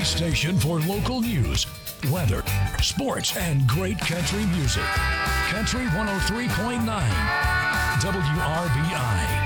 the station for local news, weather, sports, and great country music. Country 103.9 WRBI.